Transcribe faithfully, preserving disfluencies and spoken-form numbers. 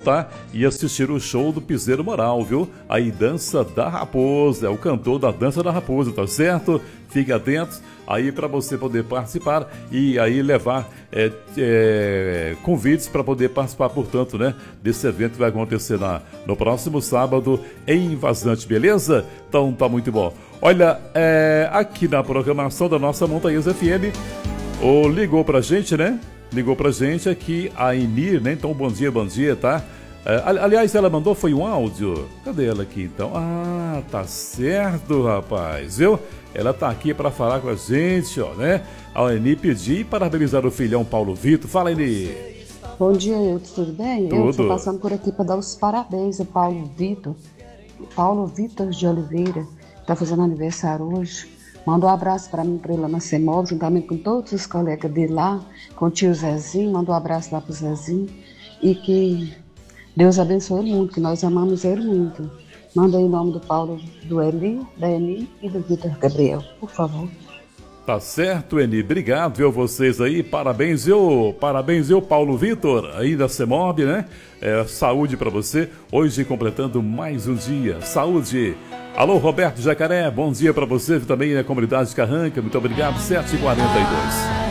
tá? E assistir o show do Piseiro Moral, viu? Aí Dança da Raposa, é o cantor da Dança da Raposa, tá certo? Fique atento aí para você poder participar e aí levar é, é, convites para poder participar, portanto, né, desse evento que vai acontecer na, no próximo sábado em Vazante, beleza? Então tá muito bom. Olha, é, aqui na programação da nossa Montanhas F M, o ligou pra gente, né? Ligou pra gente aqui a Enir, né? Então bom dia, bom dia, tá? É, aliás, ela mandou foi um áudio. Cadê ela aqui então? Ah, tá certo, rapaz, viu? Ela tá aqui para falar com a gente, ó, né? A Eni pedir e parabenizar o filhão Paulo Vitor. Fala, Eni. Bom dia, Eudes, tudo bem? Tudo. Eu estou passando por aqui para dar os parabéns ao Paulo Vitor. Paulo Vitor de Oliveira, está fazendo aniversário hoje. Manda um abraço para mim, para ele lá na CEMOB, juntamente com todos os colegas dele lá, com o tio Zezinho. Manda um abraço lá para o Zezinho. E que Deus abençoe ele muito, que nós amamos ele muito. Manda aí o nome do Paulo, do Eli, da Eni e do Vitor Gabriel, por favor. Tá certo, Eni. Obrigado, viu, vocês aí. Parabéns, eu. Parabéns, eu, Paulo Vitor, aí da CEMOB, né? É, saúde pra você. Hoje completando mais um dia. Saúde. Alô, Roberto Jacaré. Bom dia pra você também na comunidade de Carranca. Muito obrigado. sete e quarenta e dois.